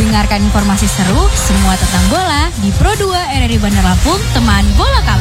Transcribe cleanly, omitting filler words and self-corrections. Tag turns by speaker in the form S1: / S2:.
S1: Dengarkan informasi seru semua tentang bola di Pro 2 RRI Bandar Lampung, teman bola kamu.